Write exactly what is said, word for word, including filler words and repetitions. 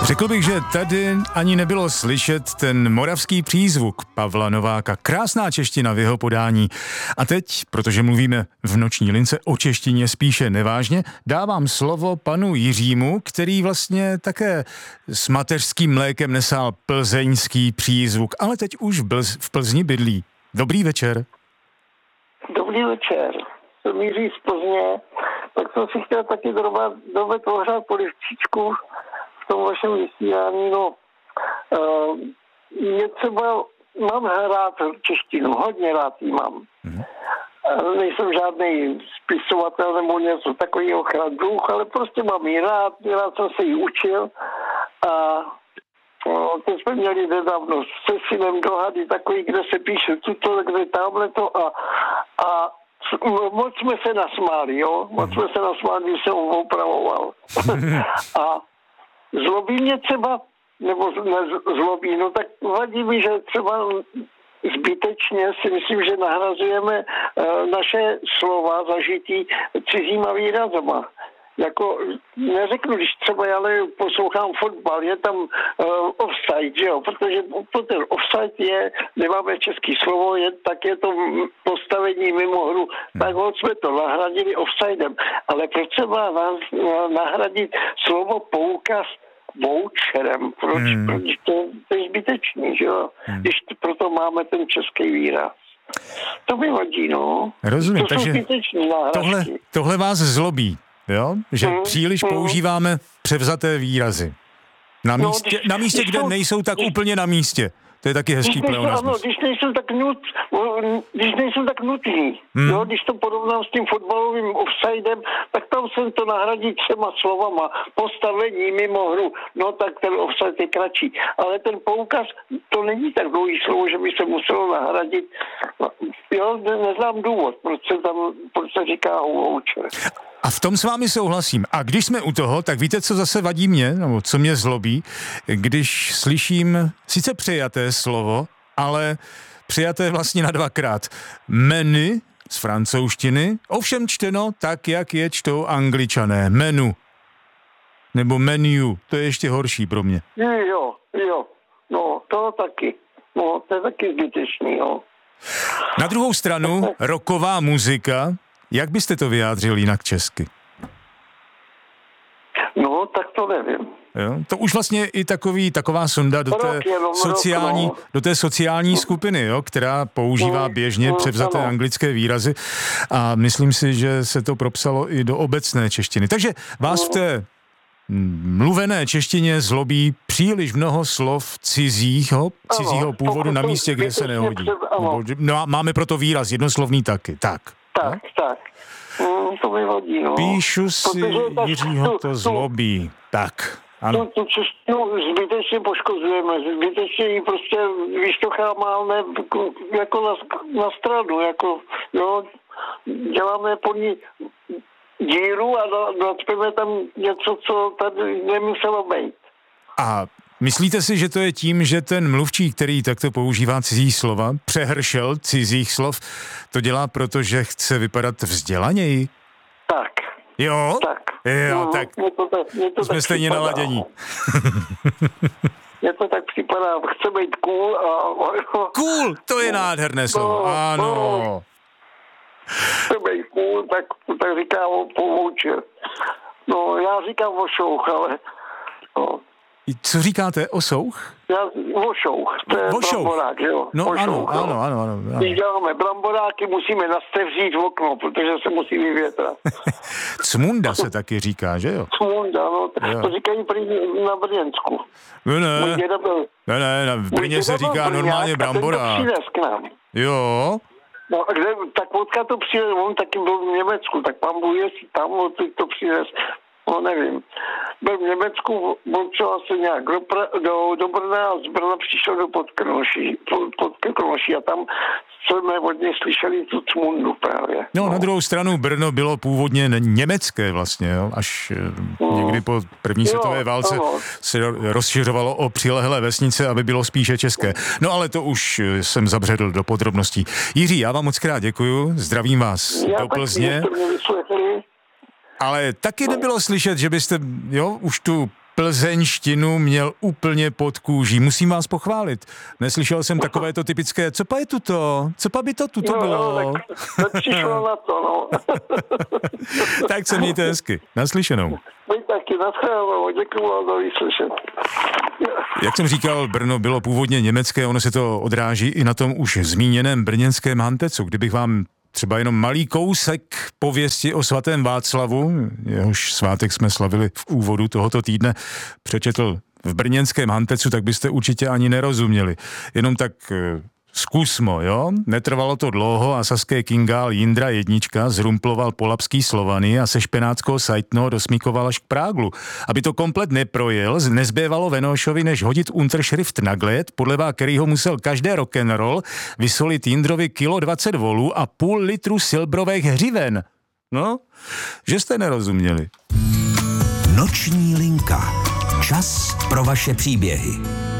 Řekl bych, že tady ani nebylo slyšet ten moravský přízvuk Pavla Nováka. Krásná čeština v jeho podání. A teď, protože mluvíme v Noční lince o češtině spíše nevážně, dávám slovo panu Jiřímu, který vlastně také s mateřským mlékem nesál plzeňský přízvuk, ale teď už v, Blz, v Plzni bydlí. Dobrý večer. Dobrý večer. Jsem Jiří z Plzně, tak jsem si chtěl taky dobře ohřát polivčičku v tom vašem vysílání. No, uh, je třeba, mám rád češtinu, hodně rád ji mám. Mm. Uh, nejsem žádný spisovatel nebo něco takového chradruch, ale prostě mám ji rád, rád jsem se ji učil a no, teď jsme měli nedávno se synem dohady takový, kde se píše tuto, kde tamhleto a, a moc jsme se nasmáli, jo? Moc jsme se nasmáli, když jsem ho opravoval. A zlobí mě třeba, nebo ne zlobí, no tak vadí mi, že třeba zbytečně si myslím, že nahrazujeme uh, naše slova zažití cizíma výrazama. Jako, neřeknu, když třeba já poslouchám fotbal, je tam uh, offside, že jo, protože ten offside je, nemáme český slovo, je, tak je to postavení mimo hru, tak ho jsme to nahradili offsidem, ale proč se má nahradit slovo poukaz voucherem, proč, hmm. proč to, to je zbytečný, že jo, hmm. když proto máme ten český výraz. To mi vadí, no. Rozumím, to takže tohle, tohle vás zlobí. Jo? Že hmm, příliš hmm. používáme převzaté výrazy. Na místě, no, na místě kde jsou, nejsou tak když, úplně na místě. To je taky hezký pleonasmus. Ano, když nejsou tak, nut, když nejsou tak nutný. Hmm. Jo, když to porovnám s tím fotbalovým offsidem, tak tam jsem to nahradí třema slovama. Postavení mimo hru. No tak ten offside je kratší. Ale ten poukaz, to není tak dlouhý slovo, že by se muselo nahradit. Jo, neznám důvod, proč se tam, proč se říká voucher. A v tom s vámi souhlasím. A když jsme u toho, tak víte, co zase vadí mě, nebo co mě zlobí, když slyším sice přijaté slovo, ale přijaté vlastně na dvakrát. Menu z francouzštiny, ovšem čteno tak, jak je čtou Angličané. Menu. Nebo menu. To je ještě horší pro mě. Jo, jo. No, to taky. No, to je taky zbytečný, jo. Na druhou stranu, rocková muzika. Jak byste to vyjádřil jinak česky? No, tak to nevím. Jo? To už vlastně i takový, taková sonda do té sociální, do té sociální skupiny, jo? Která používá běžně převzaté anglické výrazy a myslím si, že se to propsalo i do obecné češtiny. Takže vás v té mluvené češtině zlobí příliš mnoho slov cizího, cizího původu na místě, kde se nehodí. No, máme proto výraz jednoslovný taky. Tak. Tak, tak. Mm, to mi vadí, no. Píšu si, Jiřího to zlobí. Tak, ano. Tu, tu češtinu zbytečně poškozujeme, zbytečně ji prostě vyšťocháme jako na, na stranu, jako, jo, děláme po ní díru a nacpeme tam něco, co tady nemuselo být. A myslíte si, že to je tím, že ten mluvčí, který takto používá cizí slova, přehršel cizích slov, to dělá proto, že chce vypadat vzdělaněji? Tak. Jo? Tak. Jo, no, tak. Mě to tak, mě to jsme tak stejně připadá. naladění. Mně to tak připadá, chce být cool a... Cool, to je nádherné slovo, no, ano. No. Chce být cool, tak, tak říká o voucher. No, já říkám o šouch, ale... No. Co říkáte? Osouch? Já, vošouch, to je vošouch. Bramborák, jo. No vošouch, ano, ano, ano, ano, ano. Když děláme bramboráky, musíme nastevřít v okno, protože se musí vyvětrat. Cmunda se taky říká, že jo? Cmunda, no, jo. To říkají prý na Brněnsku. No ne, Můj děda byl, ne, ne, na Brně se říká normálně bramborák. Můj děda k nám. Jo. No a kde, tak vodka to přines, on taky byl v Německu, tak pan Bůh jestli tam to přines. No nevím. Byl v Německu, on třeba se nějak do, do, do Brna a z Brna přišel do Podkrnoší, pod, Podkrnoší a tam jsme od něj slyšeli tu cmundu právě. No, no na druhou stranu Brno bylo původně německé vlastně, jo? Až no. někdy po první světové válce no. se rozšiřovalo o přilehlé vesnice, aby bylo spíše české. No ale to už jsem zabředl do podrobností. Jiří, já vám moc krát děkuju, zdravím vás já do Plzně. Ale taky nebylo slyšet, že byste, jo, už tu plzeňštinu měl úplně pod kůží. Musím vás pochválit. Neslyšel jsem takovéto typické, co pa je tuto? Co pa by to tuto no, bylo? No, tak, tak přišlo na to, no. Tak se mějte hezky. Naslyšenou. Vy taky, naschledanou. Děkuju vám za vyslyšet. Jak jsem říkal, Brno bylo původně německé, ono se to odráží i na tom už zmíněném brněnském Hantecu. Kdybych vám třeba jenom malý kousek pověsti o svatém Václavu, jehož svátek jsme slavili v úvodu tohoto týdne, přečetl v brněnském Hantecu, tak byste určitě ani nerozuměli. Jenom tak zkusmo, jo? Netrvalo to dlouho a saské kingál Jindra jednička zrumploval polapský Slovany a se špenáckou sajtno dosmíkoval až k Práglu. Aby to komplet neprojel, nezbývalo Venošovi, než hodit Unterschrift na gled, podle kterýho musel každé rock'n'roll vysolit Jindrovi kilo dvacet volů a půl litru silbrových hřiven. No, že jste nerozuměli. Noční linka. Čas pro vaše příběhy.